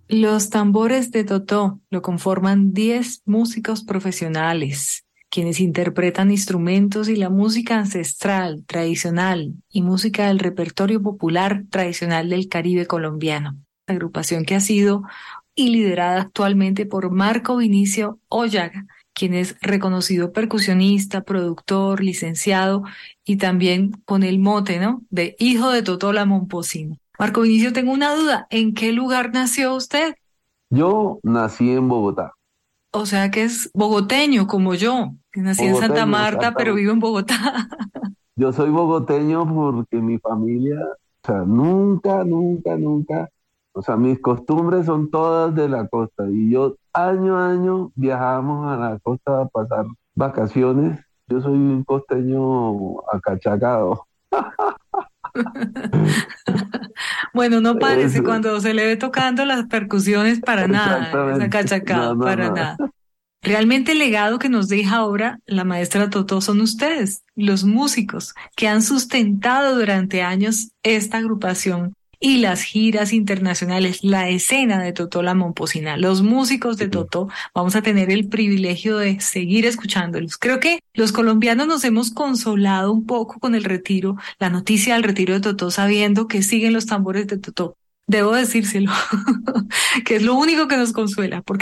Los tambores de Totó lo conforman 10 músicos profesionales, quienes interpretan instrumentos y la música ancestral, tradicional y música del repertorio popular tradicional del Caribe colombiano. Agrupación que ha sido y liderada actualmente por Marco Vinicio Ollaga, quien es reconocido percusionista, productor, licenciado y también con el mote, ¿no?, de hijo de Totó la Momposina. Marco Vinicio, tengo una duda. ¿En qué lugar nació usted? Yo nací en Bogotá, O sea que es bogoteño como yo, que nací en Santa bogoteño, Marta, pero exactamente. vivo en Bogotá. Yo soy bogoteño porque mi familia, o sea, nunca, o sea, mis costumbres son todas de la costa y yo año a año viajamos a la costa a pasar vacaciones. Yo soy un costeño acachacado. Bueno, no Es, parece cuando se le ve tocando las percusiones para nada, esa exactamente. No, cachacada, no, para no. nada. Realmente el legado que nos deja ahora la maestra Totó son ustedes, los músicos, que han sustentado durante años esta agrupación y las giras internacionales, la escena de Totó la Momposina. Los músicos de Sí. Totó vamos a tener el privilegio de seguir escuchándolos. Creo que los colombianos nos hemos consolado un poco con el retiro, la noticia del retiro de Totó, sabiendo que siguen los tambores de Totó. Debo decírselo, que es lo único que nos consuela, porque